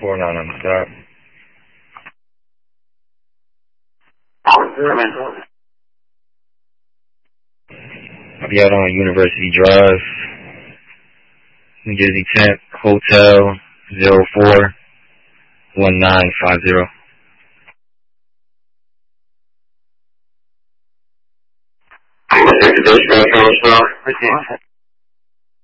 49 on the stop. Come in. I'll be out on University Drive, New Jersey 10th, Hotel 041950. Second dispatch, Charles.